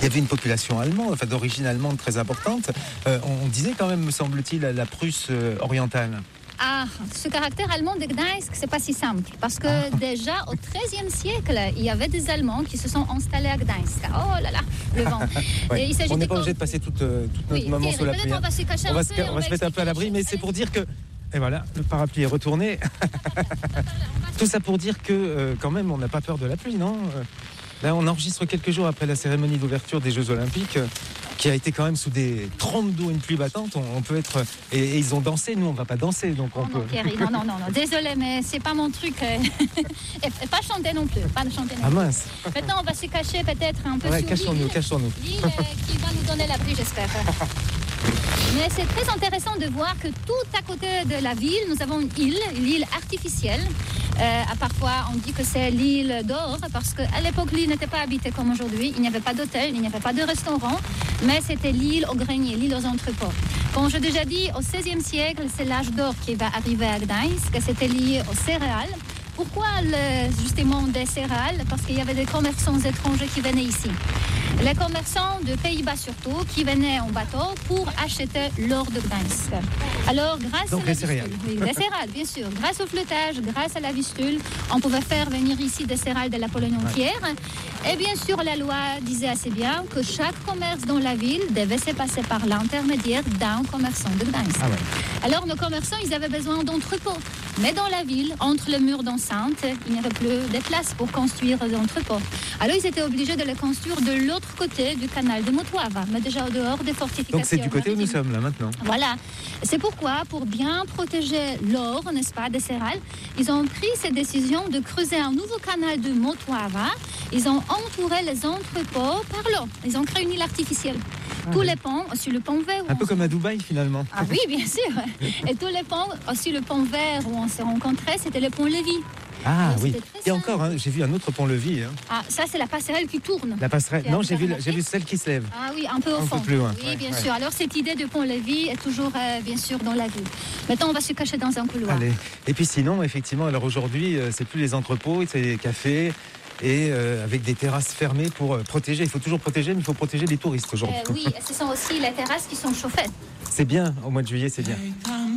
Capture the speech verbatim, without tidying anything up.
Il y avait une population allemande, enfin d'origine allemande très importante. Euh, on disait quand même, me semble-t-il, la Prusse euh, orientale. Ah, ce caractère allemand de Gdańsk, c'est pas si simple. Parce que Ah. déjà au treizième siècle, il y avait des Allemands qui se sont installés à Gdańsk. Oh là là, le vent. Ouais. Et il On n'est pas comme... obligé de passer toute, euh, toute notre oui, moment sous la peut-être pluie. on va se cacher On va un se, peu. on va se mettre un peu à l'abri, mais c'est pour dire que... Et voilà, le parapluie est retourné. Tout ça pour dire que, euh, quand même, on n'a pas peur de la pluie, non ? Là, on enregistre quelques jours après la cérémonie d'ouverture des Jeux Olympiques, euh, qui a été quand même sous des trompes d'eau, une pluie battante. On, on peut être... Et, et ils ont dansé, nous, on ne va pas danser, donc on Oh peut... non, Pierre, non, non, non, non, désolé, mais c'est pas mon truc. euh. Et pas chanter non plus, pas chanter non Ah plus. mince. Maintenant, on va se cacher peut-être un peu Ouais, sur cachons-nous, l'île. cachons-nous. L'île euh, qui va nous donner l'abri, j'espère. Mais c'est très intéressant de voir que tout à côté de la ville, nous avons une île, l'île artificielle. Euh, parfois, on dit que c'est l'île d'or parce qu'à l'époque, l'île n'était pas habitée comme aujourd'hui. Il n'y avait pas d'hôtel, il n'y avait pas de restaurant, mais c'était l'île aux greniers, l'île aux entrepôts. Comme j'ai déjà dit, au seizième siècle, c'est l'âge d'or qui va arriver à Gdańsk. C'était lié aux céréales. Pourquoi le, justement des céréales ? Parce qu'il y avait des commerçants étrangers qui venaient ici. Les commerçants de Pays-Bas surtout, qui venaient en bateau pour acheter l'or de Gdańsk. Alors, grâce Donc à les la céréales. vistule, oui, les céréales, bien sûr. Grâce au flottage, grâce à la vistule, on pouvait faire venir ici des céréales de la Pologne entière. Et bien sûr, la loi disait assez bien que chaque commerce dans la ville devait se passer par l'intermédiaire d'un commerçant de Gdańsk. Ah ouais. Alors, nos commerçants, ils avaient besoin d'entrepôts. Mais dans la ville, entre les murs d'enceinte, il n'y avait plus de place pour construire des entrepôts. Alors, ils étaient obligés de les construire de l'autre côté du canal de Motoava, mais déjà au dehors des fortifications. Donc c'est du côté où nous maritimes. sommes là maintenant. Voilà. C'est pourquoi, pour bien protéger l'or, n'est-ce pas, des céréales, ils ont pris cette décision de creuser un nouveau canal de Motoava. Ils ont entouré les entrepôts par l'eau. Ils ont créé une île artificielle. Ah tous oui. les ponts, aussi le pont vert. Un peu comme à Dubaï finalement. Ah oui, bien sûr. Et tous les ponts, aussi le pont vert où on s'est rencontrés, c'était le pont Lévis. Ah Alors, oui. c'était très Et simple. encore, hein, j'ai vu un autre pont-levis. Hein. Ah, ça, c'est la passerelle qui tourne. La passerelle. C'est Non, un j'ai vu, peu j'ai vu celle qui se lève. Ah oui, un peu au Un peu fond. plus loin. Oui, Ouais, bien ouais. sûr. Alors, cette idée de pont-levis est toujours, euh, bien sûr, dans la ville. Maintenant, on va se cacher dans un couloir. Allez. Et puis sinon, effectivement, alors aujourd'hui, euh, c'est plus les entrepôts, c'est les cafés. Et euh, avec des terrasses fermées pour euh, protéger. Il faut toujours protéger, mais il faut protéger les touristes aujourd'hui. Euh, oui, et ce sont aussi les terrasses qui sont chauffées. C'est bien, au mois de juillet, c'est bien.